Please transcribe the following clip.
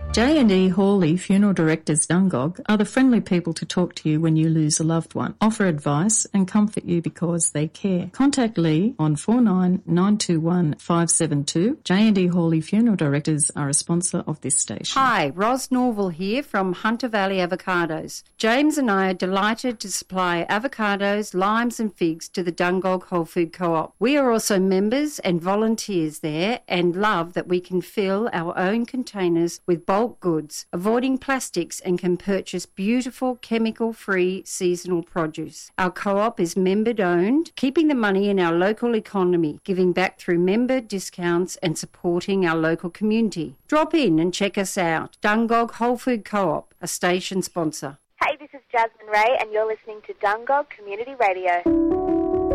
J&E Hawley Funeral Directors Dungog are the friendly people to talk to you when you lose a loved one, offer advice and comfort you because they care. Contact Lee on 49921572. 572. J&E Hawley Funeral Directors are a sponsor of this station. Hi, Ros Norval here from Hunter Valley Avocados. James and I are delighted to supply avocados, limes and figs to the Dungog Whole Food Co-op. We are also members and volunteers there and love that we can fill our own containers with bulk goods, avoiding plastics, and can purchase beautiful chemical-free seasonal produce. Our co-op is member-owned, keeping the money in our local economy, giving back through member discounts and supporting our local community. Drop in and check us out. Dungog Whole Food Co-op, a station sponsor. Hey, this is Jasmine Ray and you're listening to Dungog Community Radio.